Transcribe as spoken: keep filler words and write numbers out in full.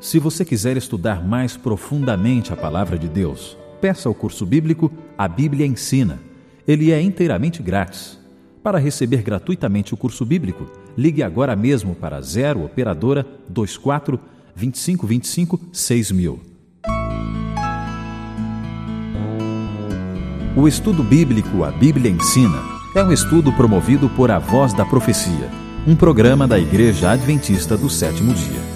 Se você quiser estudar mais profundamente a Palavra de Deus, peça ao curso bíblico A Bíblia Ensina. Ele é inteiramente grátis. Para receber gratuitamente o curso bíblico, ligue agora mesmo para zero Operadora vinte e quatro, vinte e cinco vinte e cinco, seis mil. O estudo bíblico A Bíblia Ensina é um estudo promovido por A Voz da Profecia, um programa da Igreja Adventista do Sétimo Dia.